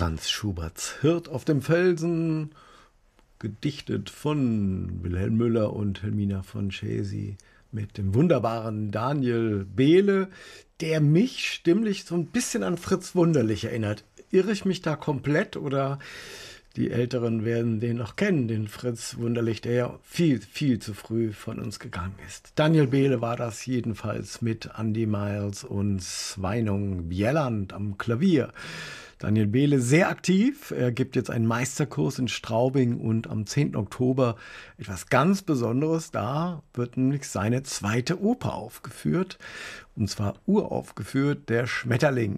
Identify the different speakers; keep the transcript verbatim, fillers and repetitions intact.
Speaker 1: Franz Schuberts Hirt auf dem Felsen, gedichtet von Wilhelm Müller und Helmina von Chesi mit dem wunderbaren Daniel Behle, der mich stimmlich so ein bisschen an Fritz Wunderlich erinnert. Irre ich mich da komplett oder die Älteren werden den noch kennen, den Fritz Wunderlich, der ja viel, viel zu früh von uns gegangen ist. Daniel Behle war das jedenfalls mit Andy Miles und Sveinung Bjelland am Klavier. Daniel Behle sehr aktiv. Er gibt jetzt einen Meisterkurs in Straubing und am zehnten Oktober etwas ganz Besonderes. Da wird nämlich seine zweite Oper aufgeführt. Und zwar uraufgeführt, Der Schmetterling.